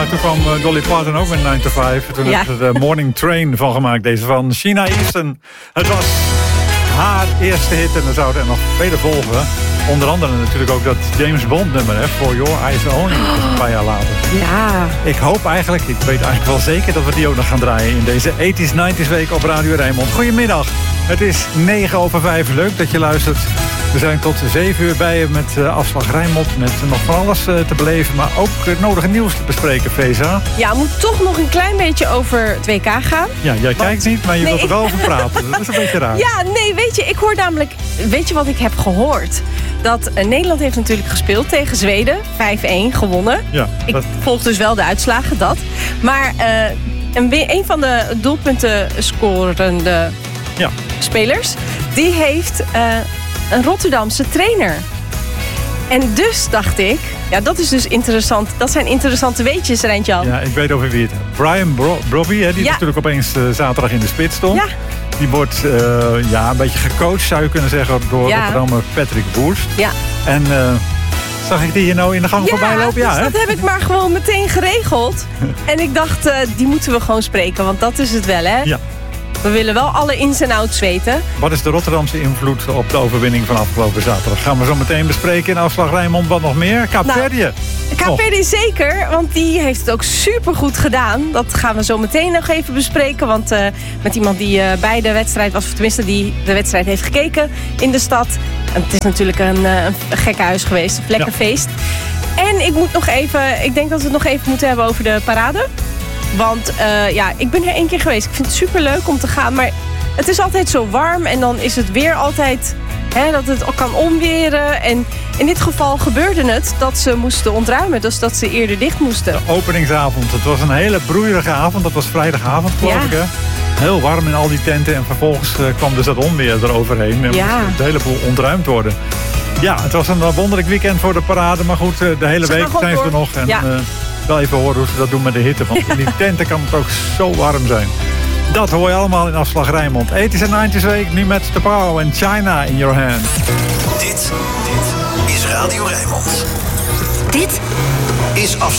maar toen kwam Dolly Parton ook met 9 to 5. Toen heb ze de Morning Train van gemaakt. Deze van Sheena Easton. Het was haar eerste hit en er zouden er nog vele volgen. Onder andere natuurlijk ook dat James Bond nummer, hè, For Your Eyes Only. Dat is een paar jaar later. Ja. Ik hoop eigenlijk, ik weet eigenlijk wel zeker dat we die ook nog gaan draaien in deze 80s, 90s week op Radio Rijnmond. Goedemiddag. Het is 9:05. Leuk dat je luistert. We zijn tot 7 uur bij je met Afslag Rijnmond. Met nog van alles te beleven, maar ook het nodige nieuws te bespreken, Feza. Ja, het moet toch nog een klein beetje over het WK gaan. Ja, jij kijkt niet, maar je wilt er wel over praten. Dat is een beetje raar. Ja, nee, weet je, ik hoor namelijk... Weet je wat ik heb gehoord? Dat Nederland heeft natuurlijk gespeeld tegen Zweden. 5-1 gewonnen. Ja, ik volg dus wel de uitslagen, dat. Maar een van de doelpunten scorende spelers... die heeft een Rotterdamse trainer. En dus dacht ik... Ja, dat is dus interessant. Dat zijn interessante weetjes, Rijn-Jan. Ja, ik weet over wie het. Brian Brobby, die natuurlijk opeens zaterdag in de spits stond. Ja. Die wordt een beetje gecoacht, zou je kunnen zeggen, door Rotterdammer Patrick Woerst. Ja. En zag ik die hier nou in de gang voorbij lopen? Ja, dus dat heb ik maar gewoon meteen geregeld. En ik dacht, die moeten we gewoon spreken, want dat is het wel, hè? Ja. We willen wel alle ins en outs weten. Wat is de Rotterdamse invloed op de overwinning van afgelopen zaterdag? Gaan we zo meteen bespreken in Afslag Rijnmond. Wat nog meer? Kaapverdië. Kaapverdië zeker, want die heeft het ook supergoed gedaan. Dat gaan we zo meteen nog even bespreken. Want met iemand die bij de wedstrijd was, of tenminste die de wedstrijd heeft gekeken in de stad. En het is natuurlijk een gekke huis geweest, een lekker feest. En ik denk dat we het nog even moeten hebben over de parade. Want ik ben er 1 keer geweest. Ik vind het superleuk om te gaan. Maar het is altijd zo warm. En dan is het weer altijd dat het kan onweren. En in dit geval gebeurde het dat ze moesten ontruimen. Dus dat ze eerder dicht moesten. De openingsavond. Het was een hele broeierige avond. Dat was vrijdagavond, geloof ik. Hè? Heel warm in al die tenten. En vervolgens kwam dus dat onweer eroverheen. En moest de hele boel ontruimd worden. Ja, het was een wonderlijk weekend voor de parade. Maar goed, de hele week zijn ze er nog. En, wel even horen hoe ze dat doen met de hitte. Want in die tenten kan het ook zo warm zijn. Dat hoor je allemaal in Afslag Rijnmond. 80s en 90s week, nu met The Power en China in Your Hand. Dit is Radio Rijnmond. Dit is Afslag.